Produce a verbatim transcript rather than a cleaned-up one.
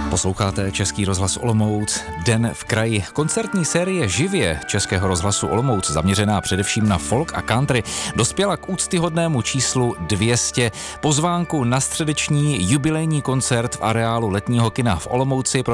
Posloucháte Český rozhlas Olomouc, Den v kraji. Koncertní série Živě Českého rozhlasu Olomouc, zaměřená především na folk a country, dospěla k úctyhodnému číslu dvě stě. Pozvánku na středeční jubilejní koncert v areálu letního kina v Olomouci pro